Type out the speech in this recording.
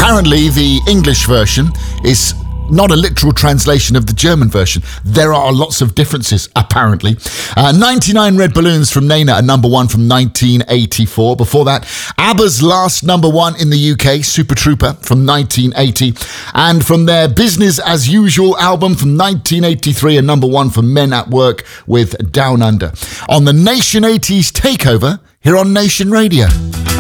Apparently, the English version is not a literal translation of the German version. There are lots of differences, apparently. 99 Red Balloons from Nena, a number one from 1984. Before that, ABBA's last number one in the UK, Super Trooper from 1980. And from their Business As Usual album from 1983, a number one for Men at Work with Down Under. On the Nation 80s Takeover, here on Nation Radio.